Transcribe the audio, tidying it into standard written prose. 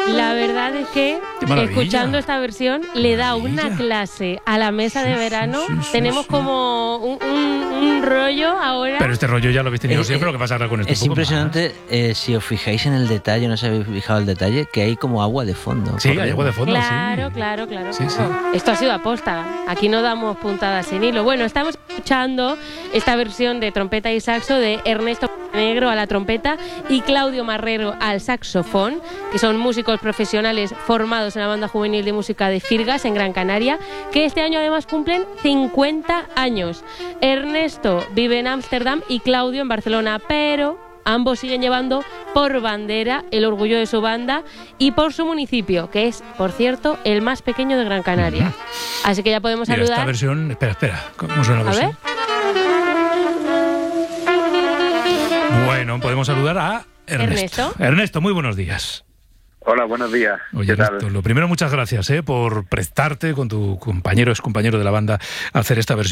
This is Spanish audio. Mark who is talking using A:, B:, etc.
A: La verdad es que, escuchando esta versión, le da una clase a la mesa de verano. Tenemos como un rollo ahora.
B: Pero este rollo ya lo habéis tenido siempre, lo que pasa ahora con este
C: es impresionante, si os fijáis en el detalle, no os habéis fijado el detalle, que hay como agua de fondo.
B: Sí, hay agua de fondo,
A: claro,
B: sí.
A: Claro.
B: Sí.
A: Esto ha sido aposta. Aquí no damos puntadas sin hilo. Bueno, estamos escuchando esta versión de trompeta y saxo de Ernesto Negro a la trompeta y Claudio Marrero al saxofón, que son músicos profesionales formados en la banda juvenil de música de Firgas en Gran Canaria, que este año además cumplen 50 años. Ernesto vive en Ámsterdam y Claudio en Barcelona, pero ambos siguen llevando por bandera el orgullo de su banda y por su municipio, que es, por cierto, el más pequeño de Gran Canaria. Así que ya podemos saludar.
B: Esta versión, espera, ¿cómo suena la versión? Bueno, podemos saludar a Ernesto. Ernesto, muy buenos días.
D: Hola, buenos días.
B: Oye,
D: ¿Qué tal?
B: Ernesto, lo primero, muchas gracias por prestarte con tu compañero, excompañero de la banda, a hacer esta versión.